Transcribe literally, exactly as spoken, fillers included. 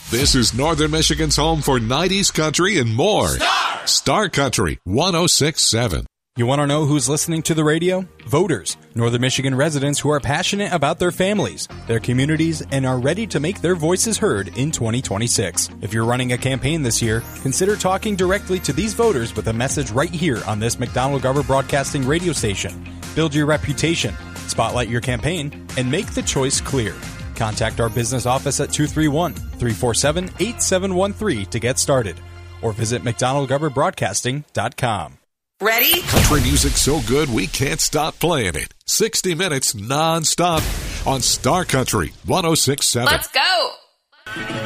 This is Northern Michigan's home for nineties country and more. Star! Star Country one oh six point seven. You want to know who's listening to the radio? Voters, Northern Michigan residents who are passionate about their families, their communities, and are ready to make their voices heard in twenty twenty-six. If you're running a campaign this year, consider talking directly to these voters with a message right here on this McDonald-Gover Broadcasting radio station. Build your reputation, spotlight your campaign, and make the choice clear. Contact our business office at two three one, three four seven, eight seven one three to get started, or visit mcdonald gover broadcasting dot com. Ready? Country music so good we can't stop playing it. sixty minutes non-stop on Star Country one oh six point seven. Let's go!